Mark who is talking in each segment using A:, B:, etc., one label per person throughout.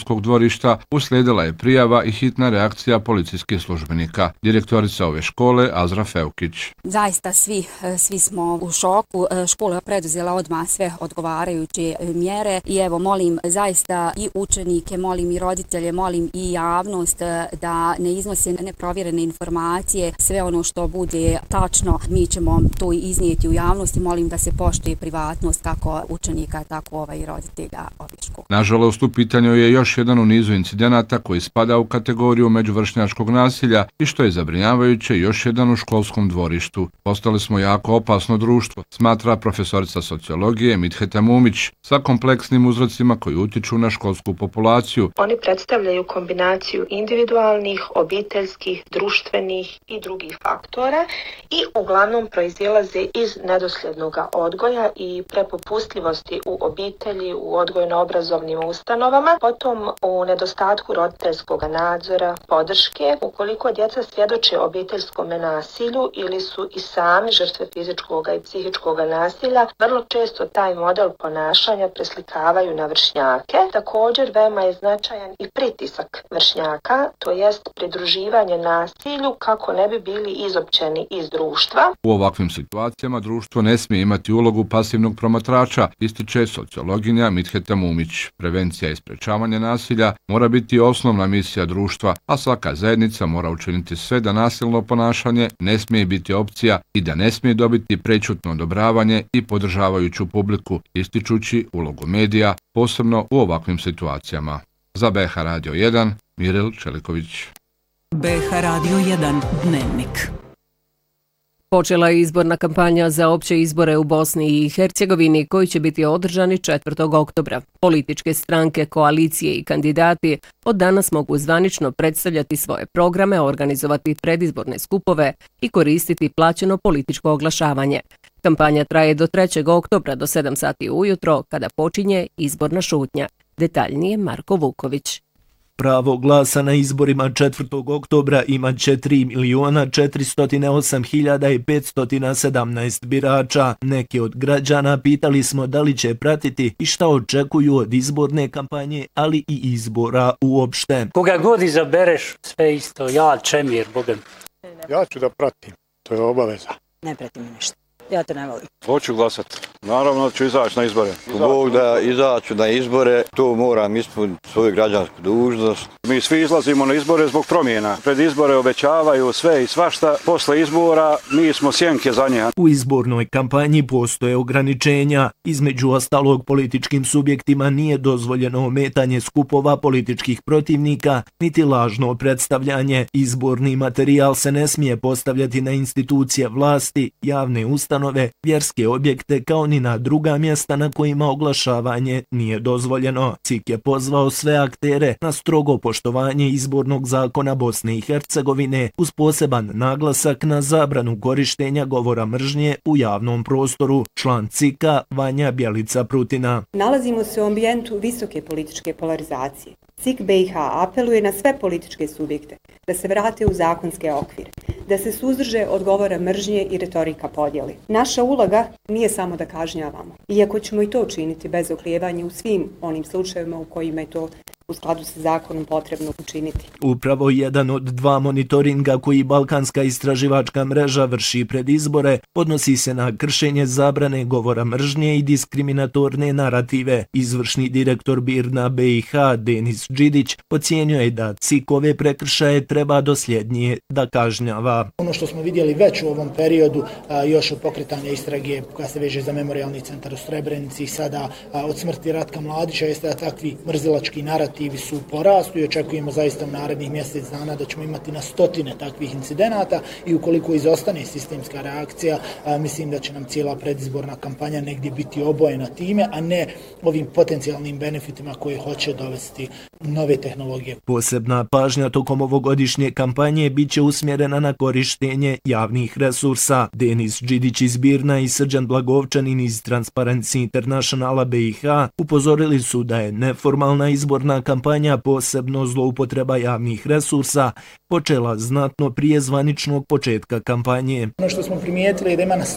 A: školskog dvorišta uslijedila je prijava i hitna reakcija policijskih službenika. Direktorica ove škole Azra Feukić.
B: Zaista svi smo u šoku. Škola je preduzela odmah sve odgovarajuće mjere i evo molim zaista i učenike, molim i roditelje, molim i javnost da ne iznose neprovjerene informacije. Sve ono što bude tačno mi ćemo to iznijeti u javnosti. Molim da se poštuje privatnost kako učenika, tako i roditelja ove škole.
A: Nažalost, u pitanju je još jedan u nizu incidenata koji spada u kategoriju međuvršnjačkog nasilja i što je zabrinjavajuće još jedan u školskom dvorištu. Postali smo jako opasno društvo, smatra profesorica sociologije Midheta Mumić, sa kompleksnim uzrocima koji utiču na školsku populaciju.
C: Oni predstavljaju kombinaciju individualnih, obiteljskih, društvenih i drugih faktora i uglavnom proizilaze iz nedosljednog odgoja i prepopustljivosti u obitelji, u odgojno-obrazovnim ustanovama, potom u nedostatku roditeljskog nadzora, podrške, ukoliko djeca svjedoče obiteljskom nasilju ili su i sami žrtve fizičkog i psihičkog nasilja, vrlo često taj model ponašanja preslikavaju na vršnjake. Također veoma je značajan i pritisak vršnjaka, to jest pridruživanje nasilju kako ne bi bili izopćeni iz društva.
A: U ovakvim situacijama društvo ne smije imati ulogu pasivnog promatrača, ističe sociologinja Midheta Mumić. Prevencija i sprečavanje nasilja mora biti osnovna misija društva, a svaka zajednica mora učiniti sve da nasilno ponašanje ne smije biti opcija i da ne smije dobiti prečutno odobravanje i podržavajuću publiku, ističući ulogu medija, posebno u ovakvim situacijama. Za BH Radio 1, Mirel Čeliković.
D: BH Radio 1 Dnevnik.
E: Počela je izborna kampanja za opće izbore u Bosni i Hercegovini koji će biti održani 4. oktobra. Političke stranke, koalicije i kandidati od danas mogu zvanično predstavljati svoje programe, organizovati predizborne skupove i koristiti plaćeno političko oglašavanje. Kampanja traje do 3. oktobra do 7 sati ujutro kada počinje izborna šutnja. Detaljnije Marko Vuković.
F: Pravo glasa na izborima 4. oktobra imat će 3.408.517 birača. Neki od građana pitali smo da li će pratiti i šta očekuju od izborne kampanje, ali i izbora uopšte.
G: Koga god izabereš, sve isto. Ja, Čemir, Bogem.
H: Ja ću da pratim, to je obaveza.
I: Ne pratim ništa. Ja to ne volim.
J: Hoću glasati. Naravno ću izaći na izbore.
K: Bog da izaću na izbore, tu moram ispuniti svoju građansku dužnost.
J: Mi svi izlazimo na izbore zbog promjena. Pred izbore obećavaju sve i svašta. Posle izbora mi smo sjenke za njih.
F: U izbornoj kampanji postoje ograničenja. Između ostalog političkim subjektima nije dozvoljeno ometanje skupova političkih protivnika, niti lažno predstavljanje. Izborni materijal se ne smije postavljati na institucije vlasti, javne ustanove, vjerske objekte kao ni na druga mjesta na kojima oglašavanje nije dozvoljeno. CIK je pozvao sve aktere na strogo poštovanje izbornog zakona Bosne i Hercegovine uz poseban naglasak na zabranu korištenja govora mržnje u javnom prostoru. Član CIK-a Vanja Bjelica-Prutina.
L: Nalazimo se u ambijentu visoke političke polarizacije. CIK BiH apeluje na sve političke subjekte da se vrate u zakonske okvire, da se suzdrže od govora mržnje i retorika podjeli. Naša uloga nije samo da kažnjavamo, iako ćemo i to činiti bez oklijevanja u svim onim slučajevima u kojima je to u skladu sa zakonom potrebno učiniti.
F: Upravo jedan od 2 monitoringa koji Balkanska istraživačka mreža vrši pred izbore odnosi se na kršenje zabrane govora mržnje i diskriminatorne narative. Izvršni direktor BIRN-a BiH Denis Đidić ocijenio je da CIK ove prekršaje treba dosljednije da kažnjava.
M: Ono što smo vidjeli već u ovom periodu, još od pokretanja istrage koja se veže za memorijalni centar u Srebrenici i sada od smrti Ratka Mladića, jeste da takvi mrzilački narativi su u porastu i očekujemo zaista u narednih mjesec dana da ćemo imati na stotine takvih incidenata i ukoliko izostane sistemska reakcija, mislim da će nam cijela predizborna kampanja negdje biti obojena time, a ne ovim potencijalnim benefitima koje hoće dovesti nove tehnologije.
F: Posebna pažnja tokom ovogodišnje kampanje bit će usmjerena na korištenje javnih resursa. Denis Đidić iz BIRN-a i Srđan Blagovčanin iz Transparency Internationala BiH upozorili su da je neformalna izborna kampanja, posebno zloupotreba javnih resursa, počela znatno prije zvaničnog početka kampanje.
M: Ono što smo primijetili je da ima na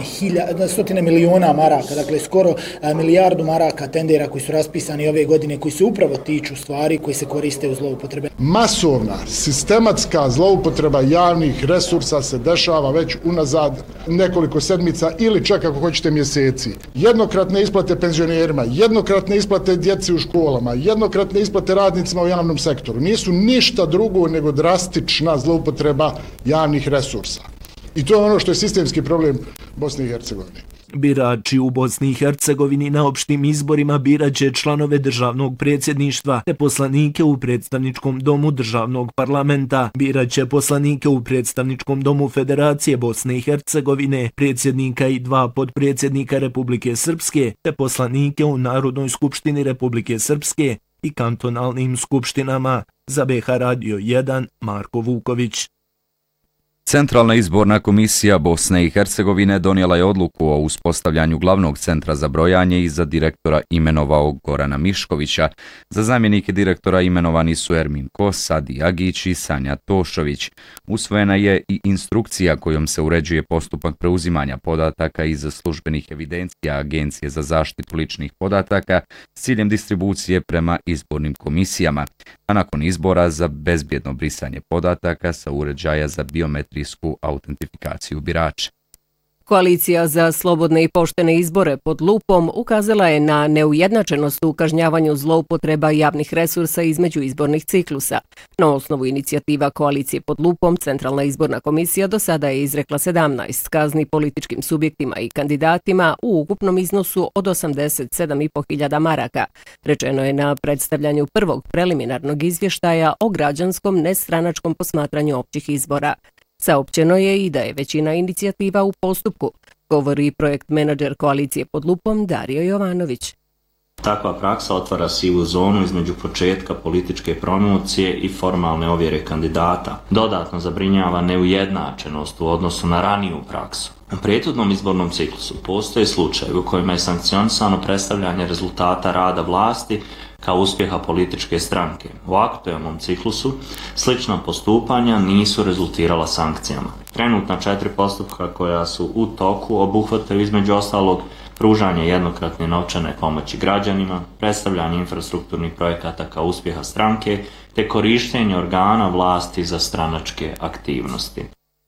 M: stotine miliona maraka, dakle skoro milijardu maraka tendera koji su raspisani ove godine, koji se upravo tiču stvari koji se koriste u zloupotrebe.
N: Masovna, sistematska zloupotreba javnih resursa se dešava već unazad nekoliko sedmica ili čak ako hoćete mjeseci. Jednokratne isplate penzionerima, jednokratne isplate djeci u školama, jednokratne isplate radnicima u javnom sektoru nisu ništa drugo nego drastična zloupotreba javnih resursa. I to je ono što je sistemski problem Bosne i Hercegovine.
F: Birači u Bosni i Hercegovini na opštim izborima birat će članove državnog predsjedništva te poslanike u predstavničkom domu državnog parlamenta. Birat će poslanike u predstavničkom domu Federacije Bosne i Hercegovine, predsjednika i 2 potpredsjednika Republike Srpske te poslanike u Narodnoj skupštini Republike Srpske i kantonalnim skupštinama. Za BH Radio 1 Marko Vuković.
O: Centralna izborna komisija Bosne i Hercegovine donijela je odluku o uspostavljanju glavnog centra za brojanje i za direktora imenovao Gorana Miškovića. Za zamjenike direktora imenovani su Ermin Kos, Adi Agić i Sanja Tošović. Usvojena je i instrukcija kojom se uređuje postupak preuzimanja podataka iz službenih evidencija Agencije za zaštitu ličnih podataka s ciljem distribucije prema izbornim komisijama, a nakon izbora za bezbjedno brisanje podataka sa uređaja za biometrijsku autentifikaciju birača.
E: Koalicija za slobodne i poštene izbore pod lupom ukazala je na neujednačenost u kažnjavanju zloupotreba javnih resursa između izbornih ciklusa. Na osnovu inicijativa Koalicije pod lupom, Centralna izborna komisija do sada je izrekla 17 kazni političkim subjektima i kandidatima u ukupnom iznosu od 87.500 maraka. Rečeno je na predstavljanju prvog preliminarnog izvještaja o građanskom nestranačkom posmatranju općih izbora. Saopćeno je i da je većina inicijativa u postupku, govori projekt menadžer Koalicije pod lupom Dario Jovanović.
P: Takva praksa otvara sivu zonu između početka političke promocije i formalne ovjere kandidata. Dodatno zabrinjava neujednačenost u odnosu na raniju praksu. U prethodnom izbornom ciklusu postoje slučajevi u kojima je sankcionisano predstavljanje rezultata rada vlasti kao uspjeha političke stranke. U aktualnom ciklusu slična postupanja nisu rezultirala sankcijama. Trenutna 4 postupka koja su u toku obuhvataju između ostalog pružanje jednokratne novčane pomoći građanima, predstavljanje infrastrukturnih projekata kao uspjeha stranke te korištenje organa vlasti za stranačke aktivnosti.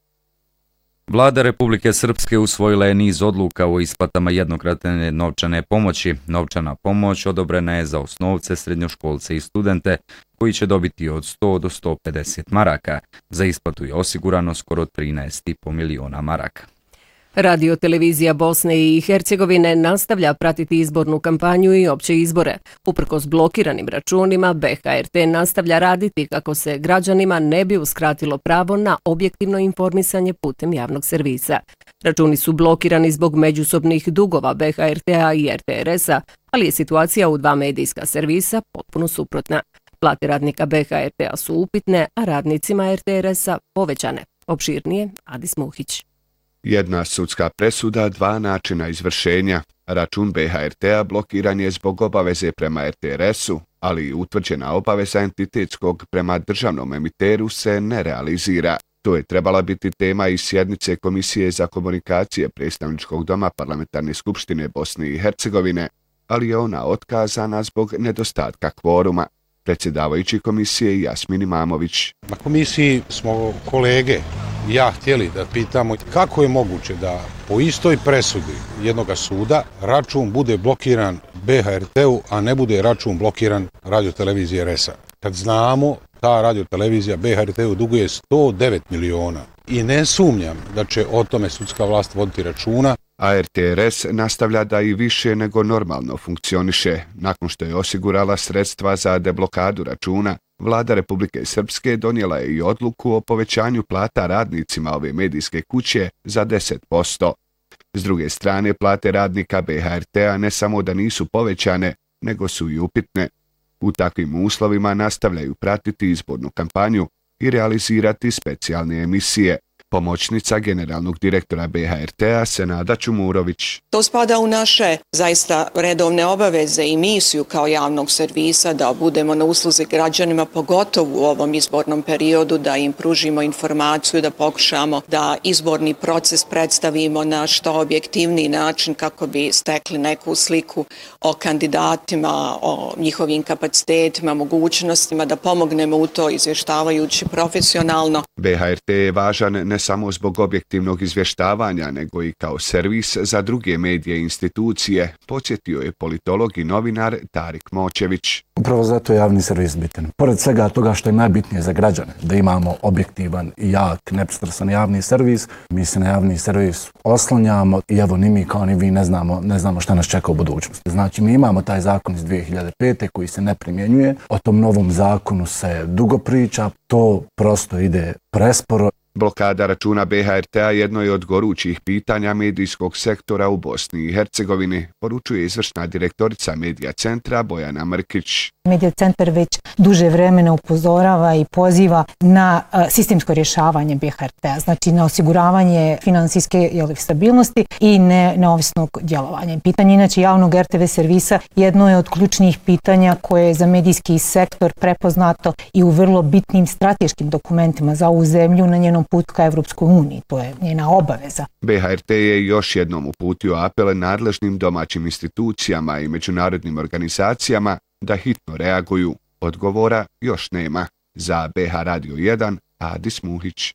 O: Vlada Republike Srpske usvojila je niz odluka o isplatama jednokratne novčane pomoći. Novčana pomoć odobrena je za osnovce, srednjoškolce i studente koji će dobiti od 100 do 150 maraka. Za isplatu je osigurano skoro 13,5 miliona maraka.
E: Radio televizija Bosne i Hercegovine nastavlja pratiti izbornu kampanju i opće izbore. Uprkos blokiranim računima, BHRT nastavlja raditi kako se građanima ne bi uskratilo pravo na objektivno informisanje putem javnog servisa. Računi su blokirani zbog međusobnih dugova BHRT-a i RTRS-a, ali je situacija u 2 medijska servisa potpuno suprotna. Plate radnika BHRT-a su upitne, a radnicima RTRS-a povećane. Opširnije, Adis Muhić.
Q: Jedna sudska presuda, 2 načina izvršenja. Račun BHRT-a blokiran je zbog obaveze prema RTRS-u, ali i utvrđena obaveza entitetskog prema državnom emiteru se ne realizira. To je trebala biti tema i sjednice Komisije za komunikacije Predstavničkog doma Parlamentarne skupštine Bosne i Hercegovine, ali je ona otkazana zbog nedostatka kvoruma. Predsjedavajući komisije Jasmin Imamović.
H: Na komisiji smo kolege i ja htjeli da pitamo kako je moguće da po istoj presudi jednog suda račun bude blokiran BHRT-u, a ne bude račun blokiran radiotelevizije RES-a. Kad znamo, ta radiotelevizija BHRT-u duguje 109 miliona i ne sumnjam da će o tome sudska vlast voditi računa.
Q: A RTRS nastavlja da i više nego normalno funkcioniše. Nakon što je osigurala sredstva za deblokadu računa, Vlada Republike Srpske donijela je i odluku o povećanju plata radnicima ove medijske kuće za 10%. S druge strane, plate radnika BHRT-a ne samo da nisu povećane, nego su i upitne. U takvim uslovima nastavljaju pratiti izbornu kampanju i realizirati specijalne emisije. pomoćnica generalnog direktora BHRT-a Senada Čumurović.
R: To spada u naše zaista redovne obaveze i misiju kao javnog servisa da budemo na usluzi građanima, pogotovo u ovom izbornom periodu, da im pružimo informaciju, da pokušamo da izborni proces predstavimo na što objektivniji način kako bi stekli neku sliku o kandidatima, o njihovim kapacitetima, mogućnostima, da pomognemo u to izvještavajući profesionalno.
Q: BHRT je važan ne samo zbog objektivnog izvještavanja, nego i kao servis za druge medije i institucije, podsjetio je politolog i novinar Tarik Močević.
S: Upravo zato je javni servis bitan. Pored svega toga što je najbitnije za građane, da imamo objektivan i jak, nepristrasan javni servis, mi se na javni servis oslanjamo i evo ni mi kao ni vi ne znamo šta nas čeka u budućnosti. Znači mi imamo taj zakon iz 2005. koji se ne primjenjuje, o tom novom zakonu se dugo priča, to prosto ide presporo.
Q: Blokada računa BHRT-a jedno je od gorućih pitanja medijskog sektora u Bosni i Hercegovini, poručuje izvršna direktorica Medija centra Bojana Mrkić.
T: Medija centar već duže vremena upozorava i poziva na sistemsko rješavanje BHRT-a, znači na osiguravanje finansijske stabilnosti i neovisnog djelovanja. Pitanje inače javnog RTV servisa jedno je od ključnih pitanja koje je za medijski sektor prepoznato i u vrlo bitnim strateškim dokumentima za ovu zemlju na njenom putu ka Evropskoj uniji. To je njena obaveza.
Q: BHRT je još jednom uputio apele nadležnim domaćim institucijama i međunarodnim organizacijama da hitno reaguju. Odgovora još nema. Za BH Radio 1, Adis Muhić.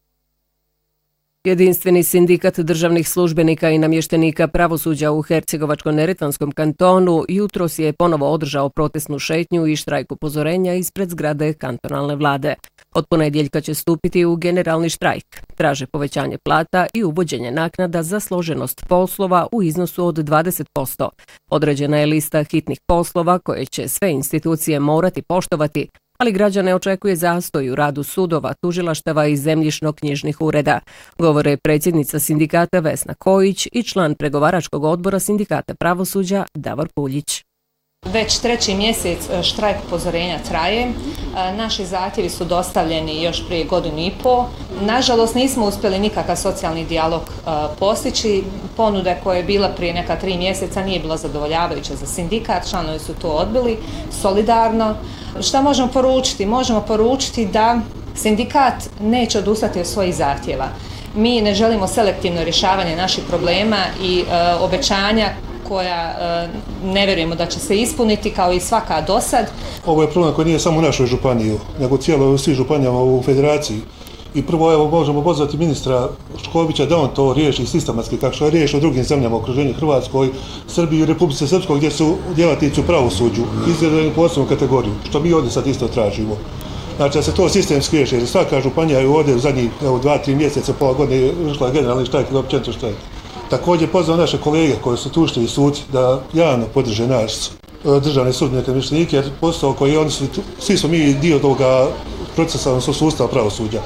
E: Jedinstveni sindikat državnih službenika i namještenika pravosuđa u Hercegovačko-Neretvanskom kantonu jutros je ponovo održao protestnu šetnju i štrajk upozorenja ispred zgrade kantonalne vlade. Od ponedjeljka će stupiti u generalni štrajk. Traže povećanje plata i uvođenje naknada za složenost poslova u iznosu od 20%. Određena je lista hitnih poslova koje će sve institucije morati poštovati, ali građane očekuje zastoj u radu sudova, tužilaštava i zemljišno-knjižnih ureda, govore predsjednica sindikata Vesna Kojić i član pregovaračkog odbora sindikata pravosuđa Davor Puljić.
U: Već 3. mjesec štrajk upozorenja traje. Naši zahtjevi su dostavljeni još prije 1,5 godine. Nažalost, nismo uspjeli nikakav socijalni dijalog postići. Ponuda koja je bila prije neka 3 mjeseca nije bila zadovoljavajuća za sindikat. Članovi su to odbili solidarno. Šta možemo poručiti? Možemo poručiti da sindikat neće odustati od svojih zahtjeva. Mi ne želimo selektivno rješavanje naših problema i obećanja koja ne vjerujemo da će se ispuniti kao i svaka dosad.
V: Ovo je problem koji nije samo u našoj županiji, nego cijelo svih županijama u federaciji. I prvo evo možemo pozvati ministra Škovića da on to riješi sistematski, kako što je riješio u drugim zemljama u okruženju Hrvatskoj, Srbiji i Republici Srpskoj, gdje su djelatnici u pravosuđu izvedeni posebnu kategoriju, što mi ovdje sad isto tražimo. Znači da se to sistemski riješi, jer svaka županija je ovdje u zadnjih 2-3 mjeseca, pola godine išla generalni štrajk ili općenito štrajk. Također pozivam naše kolege koji su tužitelji suci da javno podrže naš državne sudbenike i namještenike, jer posao koji oni su, svi smo mi dio toga procesa, odnosno sustava pravosuđa.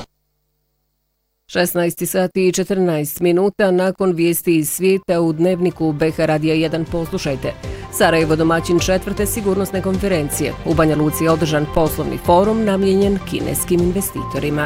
E: 16 sati i 14 minuta nakon vijesti iz svijeta u dnevniku BH Radija 1 poslušajte. Sarajevo domaćin 4. sigurnosne konferencije. U Banja Luci je održan poslovni forum namijenjen kineskim investitorima.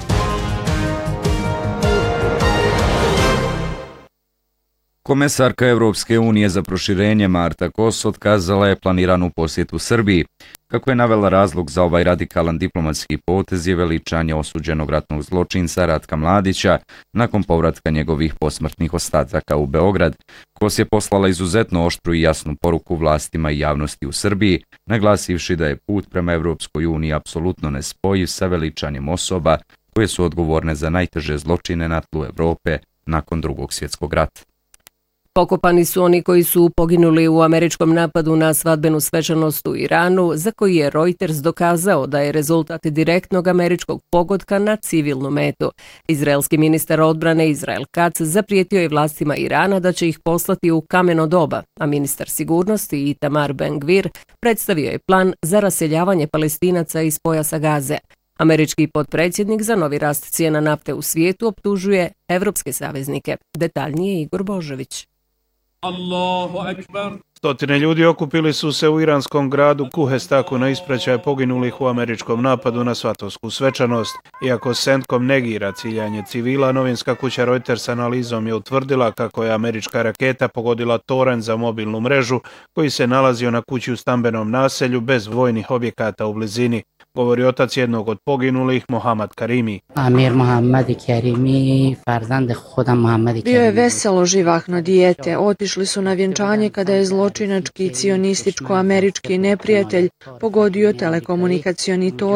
O: Komesarka Europske unije za proširenje Marta Kos otkazala je planiranu posjetu Srbiji. Kako je navela, razlog za ovaj radikalan diplomatski potez je veličanje osuđenog ratnog zločinca Ratka Mladića nakon povratka njegovih posmrtnih ostataka u Beograd. Kos je poslala izuzetno oštru i jasnu poruku vlastima i javnosti u Srbiji, naglasivši da je put prema Europskoj uniji apsolutno nespojiv sa veličanjem osoba koje su odgovorne za najteže zločine na tlu Europe nakon Drugog svjetskog rata.
E: Pokopani su oni koji su poginuli u američkom napadu na svadbenu svečanost u Iranu, za koji je Reuters dokazao da je rezultat direktnog američkog pogotka na civilnu metu. Izraelski ministar odbrane Israel Katz zaprijetio je vlastima Irana da će ih poslati u kameno doba, a ministar sigurnosti Itamar Ben-Gvir predstavio je plan za raseljavanje Palestinaca iz pojasa Gaze. Američki potpredsjednik za novi rast cijena nafte u svijetu optužuje evropske saveznike. Detaljnije Igor Božović.
W: Allahu akbar.
B: Stotine ljudi okupili su se u iranskom gradu Kuhestaku na ispraćaj poginulih u američkom napadu na svatovsku svečanost. Iako CENTCOM negira ciljanje civila, novinska kuća Reuters analizom je utvrdila kako je američka raketa pogodila toranj za mobilnu mrežu koji se nalazio na kući u stambenom naselju bez vojnih objekata u blizini. Govori otac jednog od poginulih, Mohammad Karimi.
C: Amir Mohammad Karimi, farzand khuda Mohammad Karimi.
W: Bio je veselo živahno dijete. Otišli su na vjenčanje kada je zločinački cionističko-američki neprijatelj pogodio telekomunikacioni toranj